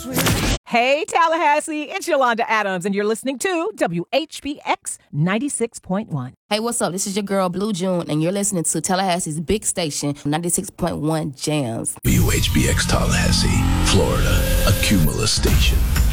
Hey, Tallahassee, it's Yolanda Adams, and you're listening to WHBX 96.1. Hey, what's up? This is your girl, Blue June, and you're listening to Tallahassee's big station, 96.1 Jams. WHBX Tallahassee, Florida, a Cumulus station.